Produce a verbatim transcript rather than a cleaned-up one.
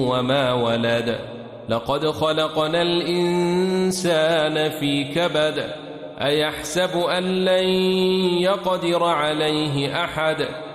وما ولد لقد خلقنا الإنسان في كبد أيحسب أن لن يقدر عليه أحد